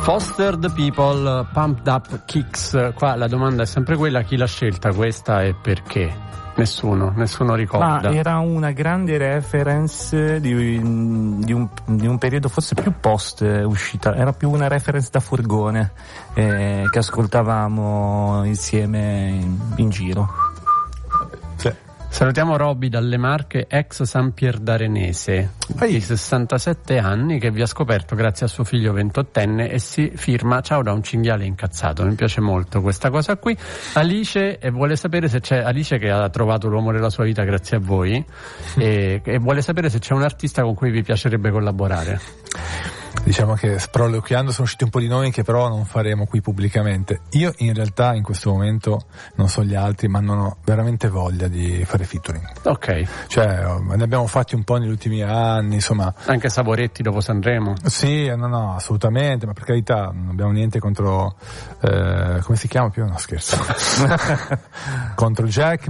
Foster the People, Pumped Up Kicks. Qua la domanda è sempre quella: chi l'ha scelta questa e perché? Nessuno ricorda. Ma era una grande reference di un periodo forse più post uscita, era più una reference da furgone che ascoltavamo insieme in giro. Sì. Salutiamo Roby dalle Marche, ex San Pier d'Arenese, di 67 anni, che vi ha scoperto grazie a suo figlio 28enne e si firma "Ciao da un cinghiale incazzato". Mi piace molto questa cosa qui. Alice vuole sapere se c'è Alice, che ha trovato l'uomo della sua vita grazie a voi, e vuole sapere se c'è un artista con cui vi piacerebbe collaborare. Diciamo che sproloquiando sono usciti un po' di nomi che però non faremo qui pubblicamente. Io in realtà in questo momento, non so gli altri, ma non ho veramente voglia di fare featuring. Ok. Cioè ne abbiamo fatti un po' negli ultimi anni, insomma. Anche Savoretti dopo Sanremo? Sì, no, assolutamente, ma per carità non abbiamo niente contro come si chiama più? No, scherzo. Contro Jack,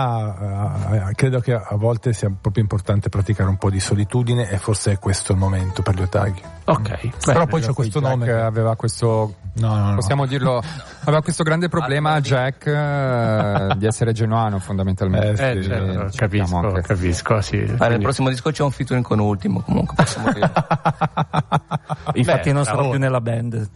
ma credo che a volte sia proprio importante praticare un po' di solitudine e forse è questo il momento per gli Otaghì. Ok. Però poi c'è questo nome. Aveva questo, no. Possiamo dirlo, aveva questo grande problema Jack di essere genuano fondamentalmente. Sì, certo, capisco, sì. Nel prossimo disco c'è un featuring con Ultimo, comunque possiamo dire. Infatti non sarò più nella band.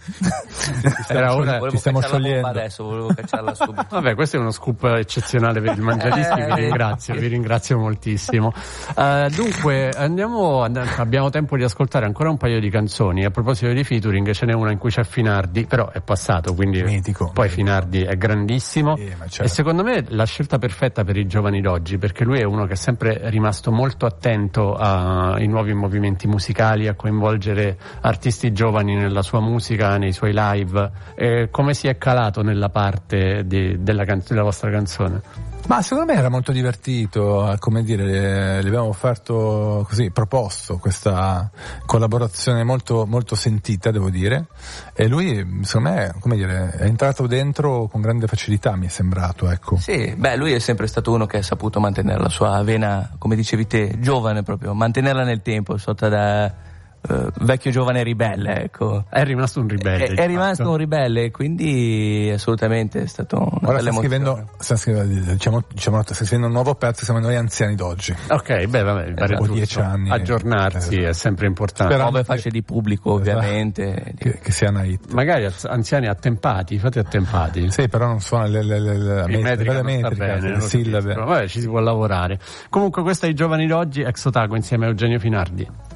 Ci stiamo sciogliendo adesso, volevo cacciarla subito. Vabbè, questo è uno scoop eccezionale per il Mangiadischi, vi ringrazio moltissimo. Dunque abbiamo tempo di ascoltare ancora un paio di canzoni. A proposito di featuring, ce n'è una in cui c'è Finardi, però è passato, quindi mitico. Poi Finardi è grandissimo, certo. E secondo me la scelta perfetta per i giovani d'oggi, perché lui è uno che è sempre rimasto molto attento ai nuovi movimenti musicali, a coinvolgere artisti giovani nella sua musica, nei suoi live. Come si è calato nella parte della vostra canzone? Ma secondo me era molto divertito, come dire, gli abbiamo offerto proposto questa collaborazione molto, molto sentita, devo dire, e lui, secondo me, come dire, è entrato dentro con grande facilità, mi è sembrato, ecco. Sì, lui è sempre stato uno che ha saputo mantenere la sua vena, come dicevi te, giovane proprio, mantenerla nel tempo, sotto da vecchio giovane ribelle, ecco. È rimasto un ribelle. È rimasto un ribelle, quindi assolutamente è stato una bella emozione. Sta scrivendo un nuovo pezzo, siamo noi anziani d'oggi. Ok, vabbè, dopo 10 anni aggiornarsi è sempre importante. Nuove fasce di pubblico, ovviamente. Che sia una hit. Magari anziani attempati, fate attempati. Sì, però non suona la metrica, le sillabe. Vabbè, ci si può lavorare. Comunque, questa è I Giovani d'Oggi, ex Otago insieme a Eugenio Finardi.